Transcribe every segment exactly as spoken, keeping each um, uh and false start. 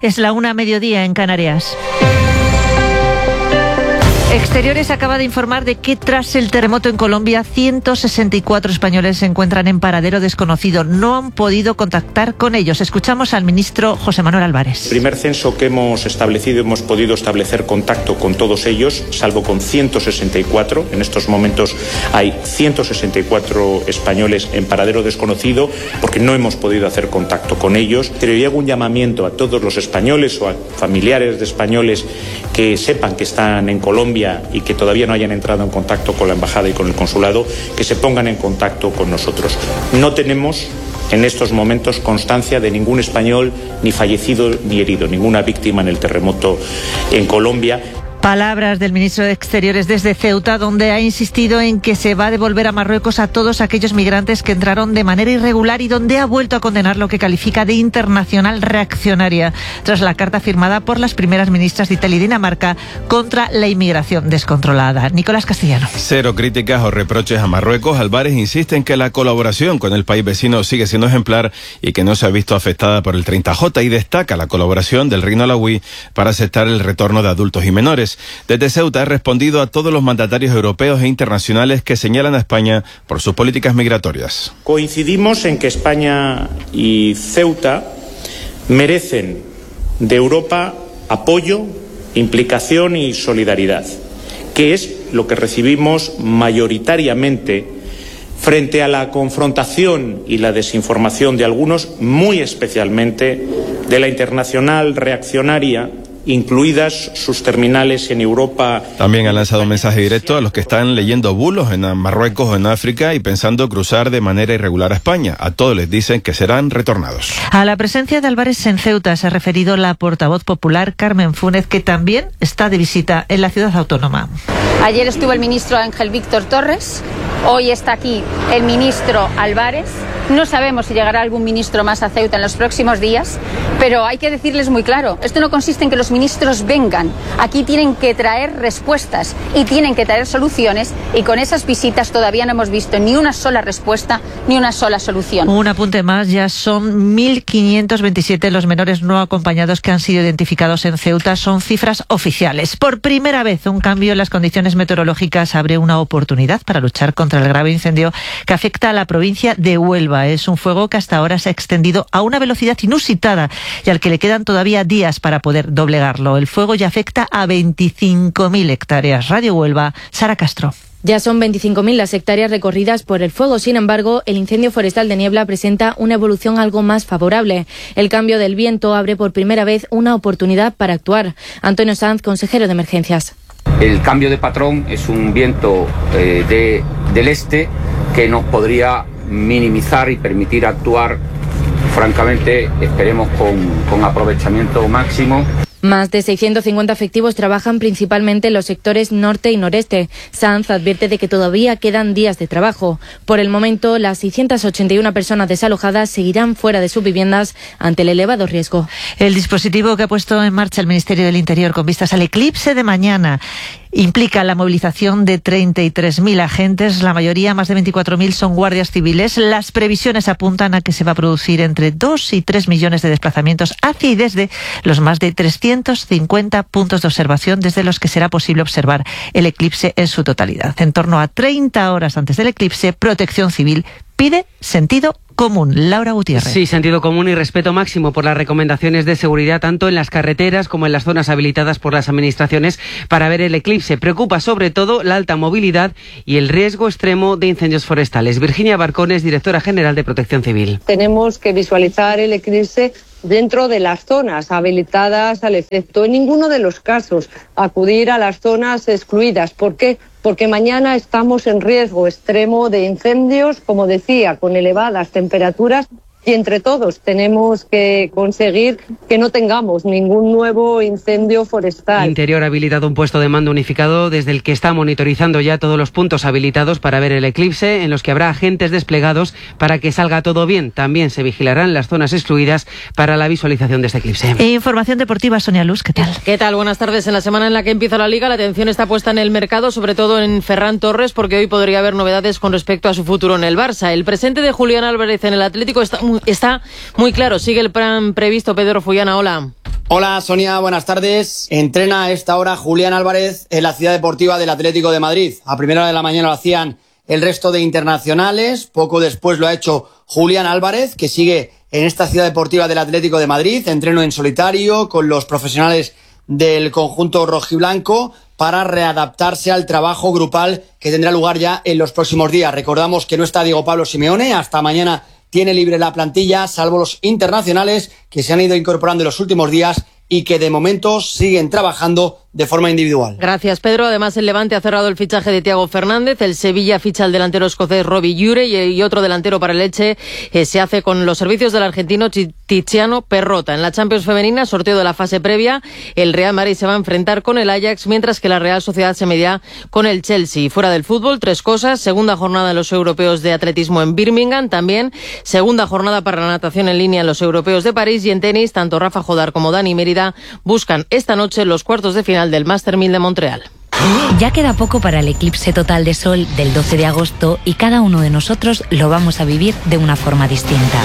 Es la una a mediodía en Canarias. Exteriores acaba de informar de que tras el terremoto en Colombia, ciento sesenta y cuatro españoles se encuentran en paradero desconocido. No han podido contactar con ellos. Escuchamos al ministro José Manuel Álvarez. El primer censo que hemos establecido, hemos podido establecer contacto con todos ellos, salvo con ciento sesenta y cuatro. En estos momentos hay ciento sesenta y cuatro españoles en paradero desconocido porque no hemos podido hacer contacto con ellos. Pero yo hago un llamamiento a todos los españoles o a familiares de españoles que sepan que están en Colombia y que todavía no hayan entrado en contacto con la embajada y con el consulado, que se pongan en contacto con nosotros. No tenemos en estos momentos constancia de ningún español ni fallecido ni herido, ninguna víctima en el terremoto en Colombia. Palabras del ministro de Exteriores desde Ceuta, donde ha insistido en que se va a devolver a Marruecos a todos aquellos migrantes que entraron de manera irregular y donde ha vuelto a condenar lo que califica de internacional reaccionaria tras la carta firmada por las primeras ministras de Italia y Dinamarca contra la inmigración descontrolada. Nicolás Castellano. Cero críticas o reproches a Marruecos. Álvarez insiste en que la colaboración con el país vecino sigue siendo ejemplar y que no se ha visto afectada por el treinta J, y destaca la colaboración del Reino Alauí para aceptar el retorno de adultos y menores. Desde Ceuta ha respondido a todos los mandatarios europeos e internacionales que señalan a España por sus políticas migratorias. Coincidimos en que España y Ceuta merecen de Europa apoyo, implicación y solidaridad, que es lo que recibimos mayoritariamente frente a la confrontación y la desinformación de algunos, muy especialmente de la internacional reaccionaria, incluidas sus terminales en Europa. También ha lanzado un mensaje directo a los que están leyendo bulos en Marruecos o en África y pensando cruzar de manera irregular a España. A todos les dicen que serán retornados. A la presencia de Álvarez en Ceuta se ha referido la portavoz popular Carmen Fúnez, que también está de visita en la ciudad autónoma. Ayer estuvo el ministro Ángel Víctor Torres, hoy está aquí el ministro Álvarez. No sabemos si llegará algún ministro más a Ceuta en los próximos días, pero hay que decirles muy claro, esto no consiste en que los ministros vengan, aquí tienen que traer respuestas y tienen que traer soluciones, y con esas visitas todavía no hemos visto ni una sola respuesta ni una sola solución. Un apunte más, ya son mil quinientos veintisiete los menores no acompañados que han sido identificados en Ceuta, son cifras oficiales. Por primera vez, un cambio en las condiciones meteorológicas abre una oportunidad para luchar contra el grave incendio que afecta a la provincia de Huelva. Es un fuego que hasta ahora se ha extendido a una velocidad inusitada y al que le quedan todavía días para poder doblegarlo. El fuego ya afecta a veinticinco mil hectáreas. Radio Huelva, Sara Castro. Ya son veinticinco mil las hectáreas recorridas por el fuego. Sin embargo, el incendio forestal de Niebla presenta una evolución algo más favorable. El cambio del viento abre por primera vez una oportunidad para actuar. Antonio Sanz, consejero de Emergencias. El cambio de patrón es un viento eh, de, del este que nos podría minimizar y permitir actuar, francamente, esperemos con, con aprovechamiento máximo. Más de seiscientos cincuenta efectivos trabajan principalmente en los sectores norte y noreste. Sanz advierte de que todavía quedan días de trabajo. Por el momento, las seiscientas ochenta y una personas desalojadas seguirán fuera de sus viviendas ante el elevado riesgo. El dispositivo que ha puesto en marcha el Ministerio del Interior con vistas al eclipse de mañana implica la movilización de treinta y tres mil agentes, la mayoría, más de veinticuatro mil, son guardias civiles. Las previsiones apuntan a que se va a producir entre dos y tres millones de desplazamientos hacia y desde los más de trescientos cincuenta puntos de observación desde los que será posible observar el eclipse en su totalidad. En torno a treinta horas antes del eclipse, Protección Civil pide sentido común. Laura Gutiérrez. Sí, sentido común y respeto máximo por las recomendaciones de seguridad tanto en las carreteras como en las zonas habilitadas por las administraciones para ver el eclipse. Preocupa sobre todo la alta movilidad y el riesgo extremo de incendios forestales. Virginia Barcones, directora general de Protección Civil. Tenemos que visualizar el eclipse dentro de las zonas habilitadas al efecto. En ninguno de los casos acudir a las zonas excluidas. ¿Por qué? Porque mañana estamos en riesgo extremo de incendios, como decía, con elevadas temperaturas, y entre todos tenemos que conseguir que no tengamos ningún nuevo incendio forestal. Interior ha habilitado un puesto de mando unificado desde el que está monitorizando ya todos los puntos habilitados para ver el eclipse, en los que habrá agentes desplegados para que salga todo bien. También se vigilarán las zonas excluidas para la visualización de este eclipse. Información deportiva, Sonia Luz, ¿qué tal? ¿Qué tal? Buenas tardes. En la semana en la que empieza la Liga, la atención está puesta en el mercado, sobre todo en Ferran Torres, porque hoy podría haber novedades con respecto a su futuro en el Barça. El presente de Julián Álvarez en el Atlético está muy, está muy claro. Sigue el plan previsto. Pedro Fullana, hola. Hola Sonia, buenas tardes. Entrena a esta hora Julián Álvarez en la Ciudad Deportiva del Atlético de Madrid. A primera hora de la mañana lo hacían el resto de internacionales. Poco después lo ha hecho Julián Álvarez, que sigue en esta Ciudad Deportiva del Atlético de Madrid. Entreno en solitario con los profesionales del conjunto rojiblanco para readaptarse al trabajo grupal que tendrá lugar ya en los próximos días. Recordamos que no está Diego Pablo Simeone, hasta mañana tiene libre la plantilla, salvo los internacionales que se han ido incorporando en los últimos días y que de momento siguen trabajando de forma individual. Gracias, Pedro. Además, el Levante ha cerrado el fichaje de Thiago Fernández, el Sevilla ficha al delantero escocés Robbie Ure y, y otro delantero para el Elche eh, se hace con los servicios del argentino Tiziano Perrota. En la Champions femenina, sorteo de la fase previa, el Real Madrid se va a enfrentar con el Ajax, mientras que la Real Sociedad se medirá con el Chelsea. Fuera del fútbol, tres cosas. Segunda jornada de los europeos de atletismo en Birmingham, también segunda jornada para la natación en línea en los europeos de París, y en tenis, tanto Rafa Jodar como Dani Mérida buscan esta noche los cuartos de final del Master mil de Montreal. Ya queda poco para el eclipse total de sol del doce de agosto y cada uno de nosotros lo vamos a vivir de una forma distinta.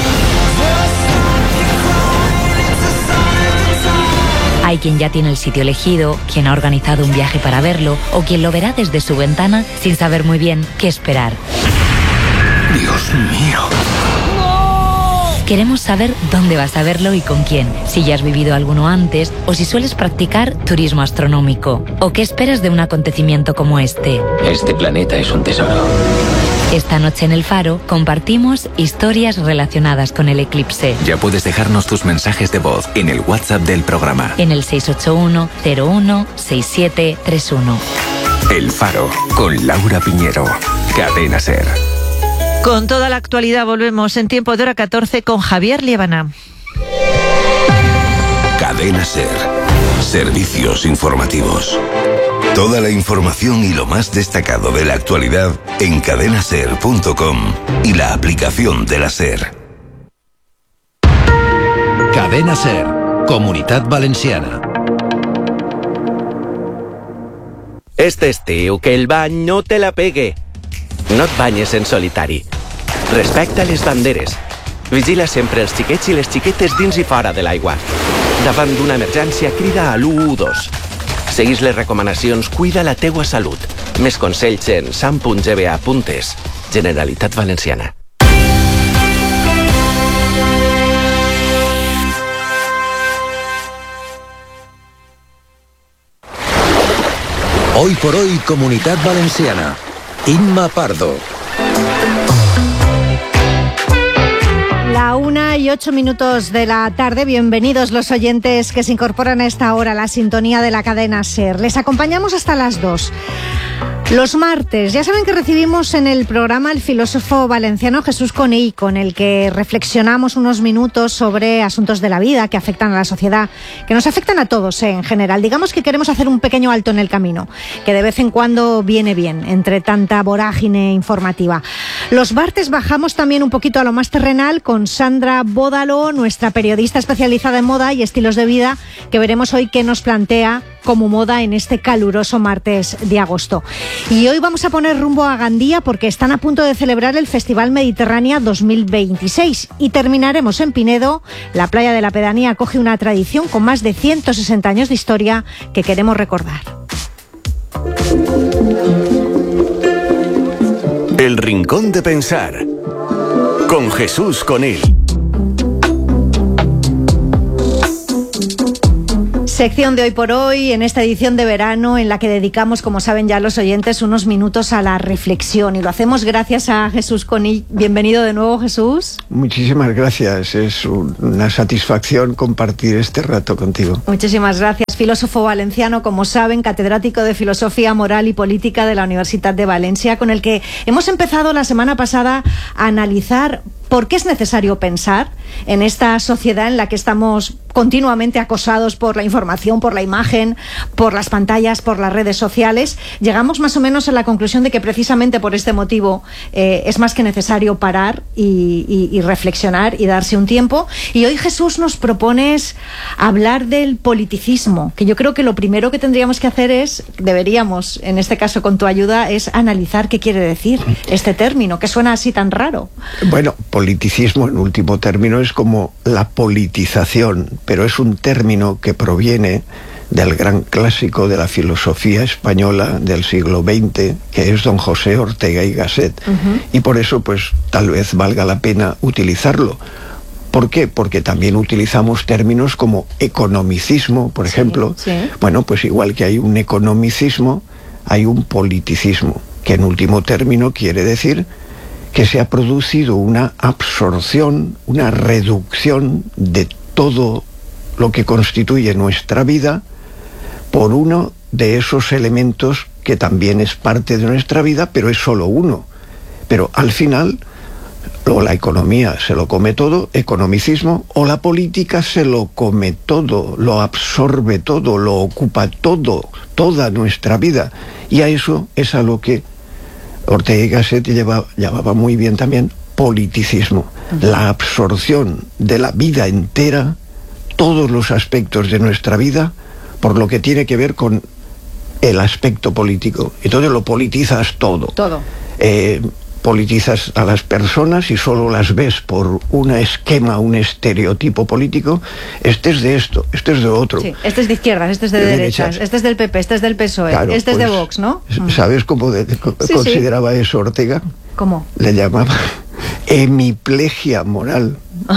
Hay quien ya tiene el sitio elegido, quien ha organizado un viaje para verlo o quien lo verá desde su ventana sin saber muy bien qué esperar. Dios mío. Queremos saber dónde vas a verlo y con quién, si ya has vivido alguno antes o si sueles practicar turismo astronómico. ¿O qué esperas de un acontecimiento como este? Este planeta es un tesoro. Esta noche en El Faro compartimos historias relacionadas con el eclipse. Ya puedes dejarnos tus mensajes de voz en el WhatsApp del programa. En el seis ocho uno, cero uno, seis siete tres uno. El Faro, con Laura Piñero. Cadena SER. Con toda la actualidad volvemos en tiempo de hora catorce con Javier Liébana. Cadena SER. Servicios informativos. Toda la información y lo más destacado de la actualidad en cadena ser punto com y la aplicación de la SER. Cadena SER, Comunitat Valenciana. Este estiu, que el bany no te la pegue. No et banyes en solitari. Respecta les banderes. Vigila sempre els xiquets i les xiquetes dins i fora de l'aigua. Davant d'una emergència, crida a l'u u dos. Seguís les recomanacions, cuida la teua salut. Més consells en sam punt g b a punt es. Generalitat Valenciana. Hoy por hoy, Comunitat Valenciana. Inma Pardo. La una y ocho minutos de la tarde. Bienvenidos los oyentes que se incorporan a esta hora a la sintonía de la cadena SER. Les acompañamos hasta las dos. Los martes, ya saben que recibimos en el programa al filósofo valenciano Jesús Conill, con el que reflexionamos unos minutos sobre asuntos de la vida que afectan a la sociedad, que nos afectan a todos, ¿eh? En general. Digamos que queremos hacer un pequeño alto en el camino, que de vez en cuando viene bien, entre tanta vorágine informativa. Los martes bajamos también un poquito a lo más terrenal con Sandra Bódalo, nuestra periodista especializada en moda y estilos de vida, que veremos hoy qué nos plantea como moda en este caluroso martes de agosto. Y hoy vamos a poner rumbo a Gandía porque están a punto de celebrar el Festival Mediterránea dos mil veintiséis y terminaremos en Pinedo. La playa de la Pedanía acoge una tradición con más de ciento sesenta años de historia que queremos recordar. El Rincón de Pensar con Jesús Conill. Sección de Hoy por Hoy, en esta edición de verano en la que dedicamos, como saben ya los oyentes, unos minutos a la reflexión, y lo hacemos gracias a Jesús Conill. Bienvenido de nuevo, Jesús. Muchísimas gracias, es una satisfacción compartir este rato contigo. Muchísimas gracias. Filósofo valenciano, como saben, catedrático de Filosofía Moral y Política de la Universidad de Valencia, con el que hemos empezado la semana pasada a analizar por qué es necesario pensar en esta sociedad en la que estamos continuamente acosados por la información, por la imagen, por las pantallas, por las redes sociales. Llegamos más o menos a la conclusión de que precisamente por este motivo eh, es más que necesario parar y, y, y reflexionar y darse un tiempo. Y hoy, Jesús, nos propones hablar del politicismo, que yo creo que lo primero que tendríamos que hacer es, deberíamos, en este caso con tu ayuda, es analizar qué quiere decir este término, que suena así tan raro. Bueno, politicismo, en último término, es como la politización, pero es un término que proviene del gran clásico de la filosofía española del siglo veinte, que es don José Ortega y Gasset. Uh-huh. Y por eso, pues, tal vez valga la pena utilizarlo. ¿Por qué? Porque también utilizamos términos como economicismo, por ejemplo. Sí, sí. Bueno, pues igual que hay un economicismo, hay un politicismo, que en último término quiere decir que se ha producido una absorción, una reducción de todo lo que constituye nuestra vida por uno de esos elementos que también es parte de nuestra vida, pero es solo uno. Pero al final, o la economía se lo come todo, economicismo, o la política se lo come todo, lo absorbe todo, lo ocupa todo, toda nuestra vida. Y a eso es a lo que Ortega y Gasset lleva, llamaba muy bien también politicismo. Uh-huh. La absorción de la vida entera, todos los aspectos de nuestra vida, por lo que tiene que ver con el aspecto político. Entonces lo politizas todo. Todo. Eh, politizas a las personas y solo las ves por un esquema, un estereotipo político. Este es de esto, este es de otro. Sí, este es de izquierdas, este es de, de derechas, derechas, este es del P P, este es del P S O E, claro, este pues, es de Vox, ¿no? ¿Sabes cómo de, de, sí, consideraba sí. eso Ortega? ¿Cómo? Le llamaba hemiplegia moral.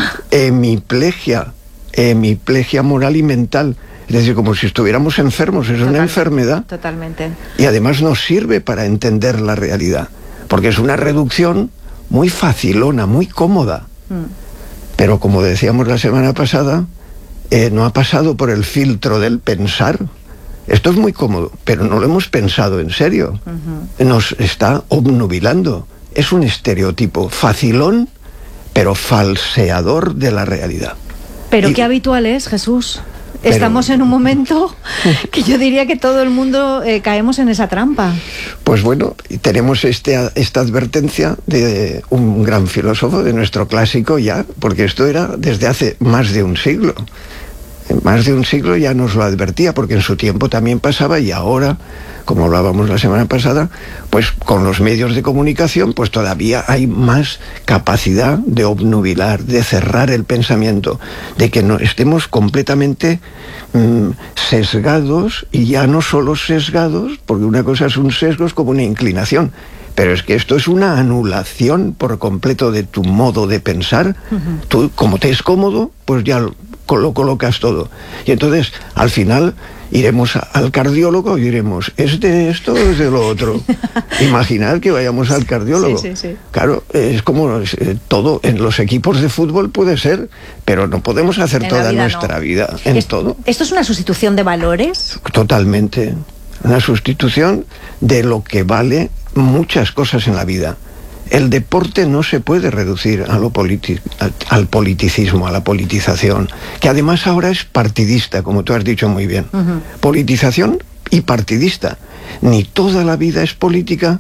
Hemiplegia. Hemiplegia moral y mental. Es decir, como si estuviéramos enfermos, es Totalmente. Una enfermedad. Totalmente. Y además nos sirve para entender la realidad, porque es una reducción muy facilona, muy cómoda. Mm. Pero como decíamos la semana pasada, eh, no ha pasado por el filtro del pensar. Esto es muy cómodo, pero no lo hemos pensado en serio. Uh-huh. Nos está obnubilando. Es un estereotipo facilón, pero falseador de la realidad. Pero y, qué habitual es, Jesús. Pero, estamos en un momento que yo diría que todo el mundo eh, caemos en esa trampa. Pues bueno, tenemos este, esta advertencia de un gran filósofo de nuestro clásico ya, porque esto era desde hace más de un siglo. En más de un siglo ya nos lo advertía, porque en su tiempo también pasaba, y ahora, como hablábamos la semana pasada, pues con los medios de comunicación, pues todavía hay más capacidad de obnubilar, de cerrar el pensamiento, de que no estemos completamente mmm, sesgados, y ya no solo sesgados, porque una cosa es un sesgo, es como una inclinación, pero es que esto es una anulación por completo de tu modo de pensar. Uh-huh. Tú, como te es cómodo, pues ya lo, lo colocas todo. Y entonces, al final, iremos a, al cardiólogo y diremos, ¿es de esto o es de lo otro? Imaginad que vayamos al cardiólogo. Sí, sí, sí. Claro, es como eh, todo, en los equipos de fútbol puede ser, pero no podemos hacer en toda vida, nuestra no. vida en es, todo. ¿Esto es una sustitución de valores? Totalmente. Una sustitución de lo que vale muchas cosas en la vida. El deporte no se puede reducir a lo politi- al politicismo, a la politización, que además ahora es partidista, como tú has dicho muy bien. Uh-huh. Politización y partidista. Ni toda la vida es política,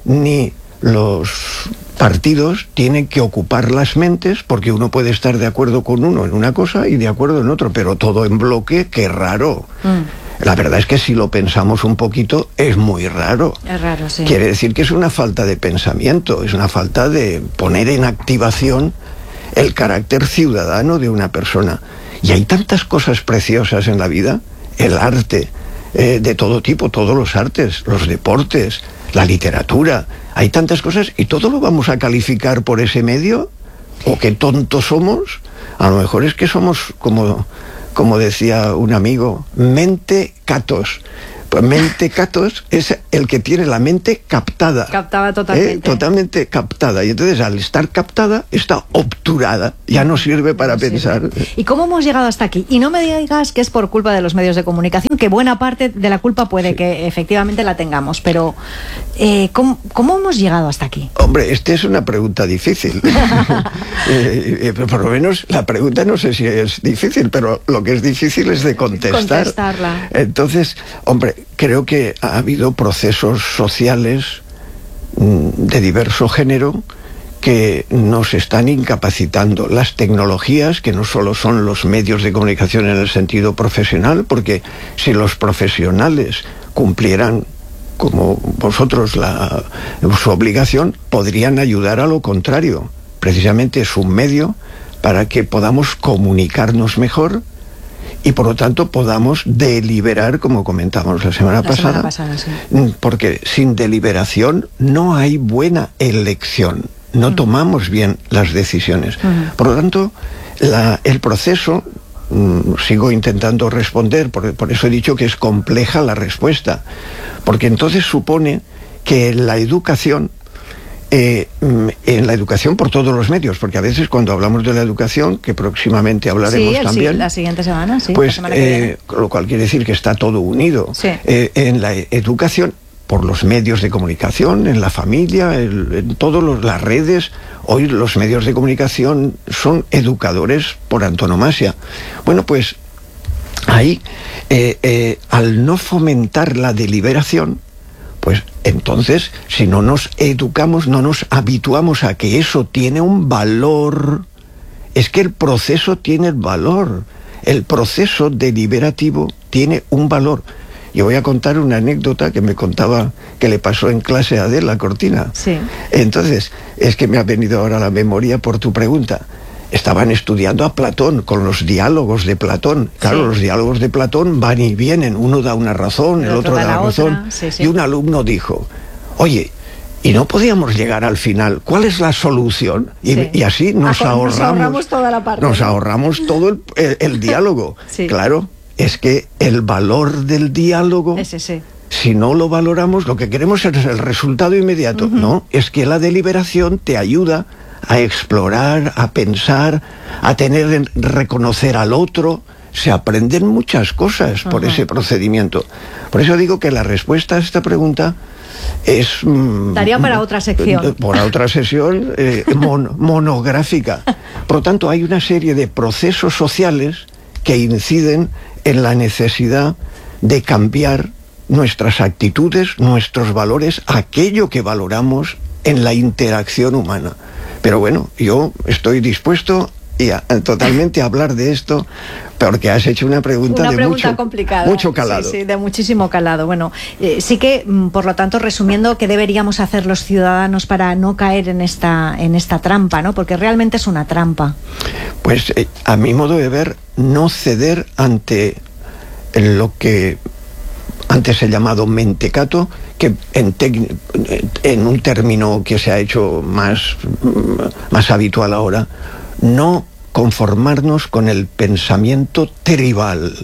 ni los partidos tienen que ocupar las mentes, porque uno puede estar de acuerdo con uno en una cosa y de acuerdo en otro, pero todo en bloque, qué raro. Uh. La verdad es que si lo pensamos un poquito, es muy raro. Es raro, sí. Quiere decir que es una falta de pensamiento, es una falta de poner en activación el carácter ciudadano de una persona. Y hay tantas cosas preciosas en la vida, el arte, eh, de todo tipo, todos los artes, los deportes, la literatura, hay tantas cosas, y todo lo vamos a calificar por ese medio, o qué tontos somos. A lo mejor es que somos como... como decía un amigo, mente catos. Pues mente catos es el que tiene la mente captada. Captada totalmente. ¿eh? Totalmente captada. Y entonces, al estar captada, está obturada. Ya no sirve para no pensar. Sirve. ¿Y cómo hemos llegado hasta aquí? Y no me digas que es por culpa de los medios de comunicación, que buena parte de la culpa puede sí. que efectivamente la tengamos. Pero, eh, ¿cómo, ¿cómo hemos llegado hasta aquí? Hombre, esta es una pregunta difícil. eh, eh, por lo menos, la pregunta no sé si es difícil, pero lo que es difícil es de contestar. Contestarla. Entonces, hombre, creo que ha habido procesos sociales de diverso género que nos están incapacitando. Las tecnologías, que no solo son los medios de comunicación en el sentido profesional, porque si los profesionales cumplieran como vosotros la, su obligación, podrían ayudar a lo contrario. precisamente es un medio para que podamos comunicarnos mejor y por lo tanto podamos deliberar, como comentábamos la semana la pasada, semana pasada sí. Porque sin deliberación no hay buena elección, no uh-huh. tomamos bien las decisiones. Uh-huh. Por lo tanto, la, el proceso, mmm, sigo intentando responder, por, por eso he dicho que es compleja la respuesta, porque entonces supone que la educación, Eh, en la educación por todos los medios, porque a veces cuando hablamos de la educación, que próximamente hablaremos sí, también, sí, la siguiente semana, sí, pues la semana que viene. Eh, lo cual quiere decir que está todo unido. Sí. Eh, en la educación, por los medios de comunicación, en la familia, el, en todas las redes, hoy los medios de comunicación son educadores por antonomasia. Bueno, pues ahí, eh, eh, al no fomentar la deliberación, pues entonces, si no nos educamos, no nos habituamos a que eso tiene un valor, es que el proceso tiene el valor, el proceso deliberativo tiene un valor. Yo voy a contar una anécdota que me contaba, que le pasó en clase a Adela Cortina. Sí. Entonces, es que me ha venido ahora a la memoria por tu pregunta. Estaban estudiando a Platón, con los diálogos de Platón. Claro, sí. Los diálogos de Platón van y vienen, uno da una razón, el, el otro, otro da la razón. Sí, sí. Y un alumno dijo, oye, ¿y no podíamos llegar al final? ¿Cuál es la solución? Y, sí. y así nos, ah, ahorramos, nos ahorramos toda la parte. Nos ahorramos todo el, el, el diálogo. Sí. Claro, es que el valor del diálogo... Ese, sí. Si no lo valoramos, lo que queremos es el resultado inmediato. Uh-huh. No, es que la deliberación te ayuda a explorar, a pensar, a tener, reconocer al otro. Se aprenden muchas cosas por uh-huh. ese procedimiento. Por eso digo que la respuesta a esta pregunta es... Daría para otra sección. Para otra sesión eh, mon, monográfica. Por lo tanto, hay una serie de procesos sociales que inciden en la necesidad de cambiar nuestras actitudes, nuestros valores, aquello que valoramos en la interacción humana. Pero bueno, yo estoy dispuesto y a, a, totalmente a hablar de esto, porque has hecho una pregunta una de pregunta mucho, complicada. mucho calado. Sí, sí, de muchísimo calado. Bueno, eh, sí que, por lo tanto, resumiendo, ¿qué deberíamos hacer los ciudadanos para no caer en esta, en esta trampa, ¿no? Porque realmente es una trampa. Pues, eh, a mi modo de ver, no ceder ante lo que antes he llamado mentecato, que en, tec- en un término que se ha hecho más, más habitual ahora, no conformarnos con el pensamiento tribal.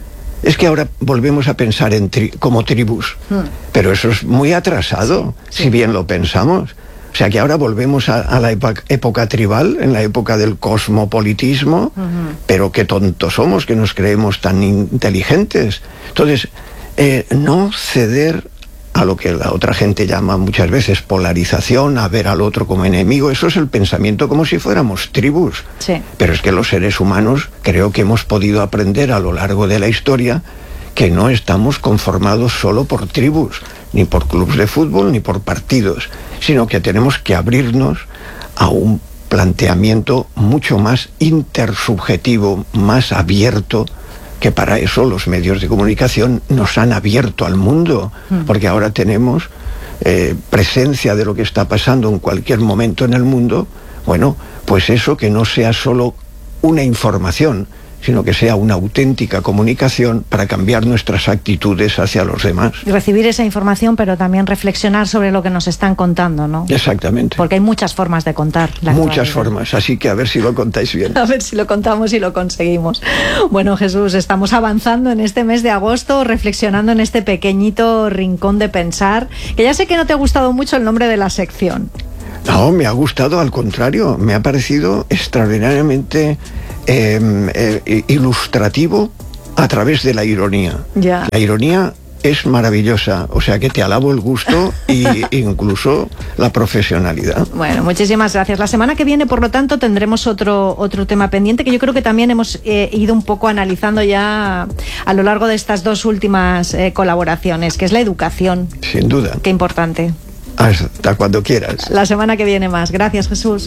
Es que ahora volvemos a pensar en tri- como tribus, hmm. pero eso es muy atrasado, sí, sí. si bien lo pensamos. O sea que ahora volvemos a, a la época, época tribal, en la época del cosmopolitismo, uh-huh. pero qué tontos somos, que nos creemos tan inteligentes. Entonces, eh, no ceder a lo que la otra gente llama muchas veces polarización, a ver al otro como enemigo. Eso es el pensamiento como si fuéramos tribus. Sí. Pero es que los seres humanos creo que hemos podido aprender a lo largo de la historia que no estamos conformados solo por tribus, ni por clubes de fútbol, ni por partidos, sino que tenemos que abrirnos a un planteamiento mucho más intersubjetivo, más abierto, que para eso los medios de comunicación nos han abierto al mundo, porque ahora tenemos eh, presencia de lo que está pasando en cualquier momento en el mundo. Bueno, pues eso, que no sea solo una información, sino que sea una auténtica comunicación para cambiar nuestras actitudes hacia los demás. Recibir esa información, pero también reflexionar sobre lo que nos están contando, ¿no? Exactamente. Porque hay muchas formas de contar la Muchas actualidad. formas, así que a ver si lo contáis bien. A ver si lo contamos y lo conseguimos. Bueno, Jesús, estamos avanzando en este mes de agosto, reflexionando en este pequeñito rincón de pensar, que ya sé que no te ha gustado mucho el nombre de la sección. No, me ha gustado, al contrario, me ha parecido extraordinariamente eh, eh, ilustrativo a través de la ironía. Ya. La ironía es maravillosa, o sea que te alabo el gusto e incluso la profesionalidad. Bueno, muchísimas gracias. La semana que viene, por lo tanto, tendremos otro, otro tema pendiente que yo creo que también hemos eh, ido un poco analizando ya a lo largo de estas dos últimas eh, colaboraciones, que es la educación. Sin duda. Qué importante. Hasta cuando quieras. La semana que viene más. Gracias, Jesús.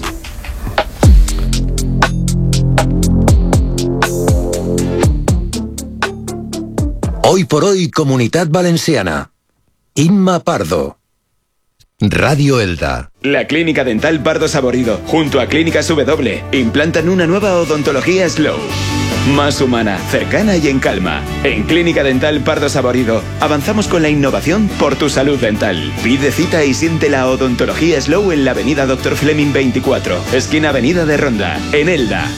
Hoy por hoy, Comunitat Valenciana. Inma Pardo. Radio Elda. La Clínica Dental Pardo Saborido, junto a Clínicas W, implantan una nueva odontología Slow. Más humana, cercana y en calma. En Clínica Dental Pardo Saborido, avanzamos con la innovación por tu salud dental. Pide cita y siente la odontología Slow en la avenida Doctor Fleming veinticuatro, esquina Avenida de Ronda, en Elda.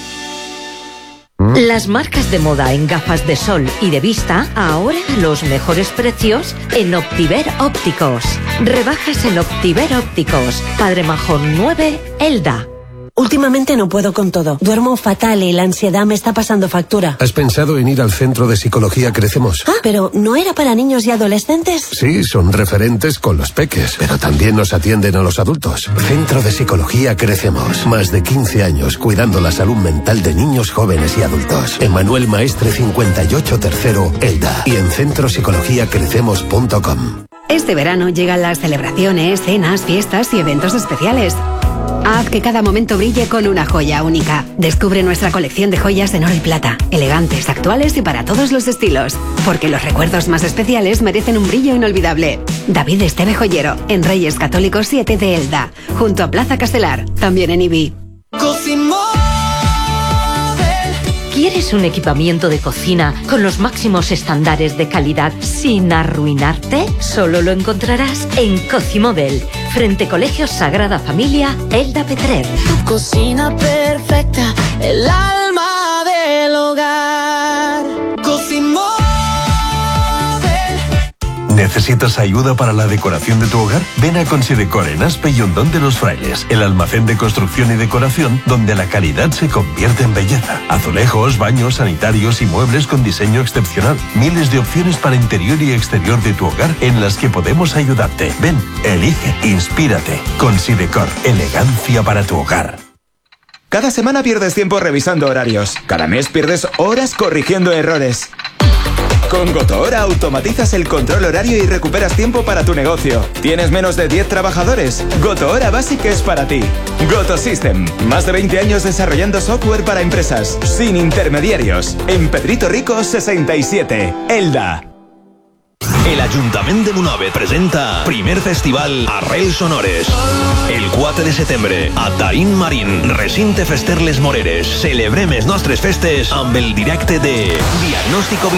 Las marcas de moda en gafas de sol y de vista, ahora a los mejores precios en Optiver Ópticos. Rebajas en Optiver Ópticos. Padre Majón nueve, Elda. Últimamente no puedo con todo. Duermo fatal y la ansiedad me está pasando factura. ¿Has pensado en ir al Centro de Psicología Crecemos? Ah, pero ¿no era para niños y adolescentes? Sí, son referentes con los peques, pero también nos atienden a los adultos. Centro de Psicología Crecemos. Más de quince años cuidando la salud mental de niños, jóvenes y adultos. Emanuel Maestre cincuenta y ocho Tercero, Elda. Y en centro psicología crecemos punto com. Este verano llegan las celebraciones, cenas, fiestas y eventos especiales. Haz que cada momento brille con una joya única. Descubre nuestra colección de joyas en oro y plata, elegantes, actuales y para todos los estilos. Porque los recuerdos más especiales merecen un brillo inolvidable. David Esteve Joyero, en Reyes Católicos siete de Elda, junto a Plaza Castelar, también en Ibi. ¿Quieres un equipamiento de cocina con los máximos estándares de calidad sin arruinarte? Solo lo encontrarás en Cocimóvel, frente Colegio Sagrada Familia, Elda Petrer. Tu cocina perfecta, el alma del hogar. Cocimóvel. ¿Necesitas ayuda para la decoración de tu hogar? Ven a Considecor en Aspe y Hondón de los Frailes, el almacén de construcción y decoración donde la calidad se convierte en belleza. Azulejos, baños, sanitarios y muebles con diseño excepcional. Miles de opciones para interior y exterior de tu hogar en las que podemos ayudarte. Ven, elige, inspírate. Considecor, elegancia para tu hogar. Cada semana pierdes tiempo revisando horarios. Cada mes pierdes horas corrigiendo errores. Con Gotohora automatizas el control horario y recuperas tiempo para tu negocio. ¿Tienes menos de diez trabajadores? Gotohora Basic es para ti. GotoSystem. Más de veinte años desarrollando software para empresas. Sin intermediarios. En Pedrito Rico sesenta y siete. Elda. El Ajuntament de Monòver presenta primer festival Arrels Sonores. El quatre de setembre, a Tarín Marín, recinte fester Les Moreres. Celebrem les nostres festes amb el directe de Diagnóstico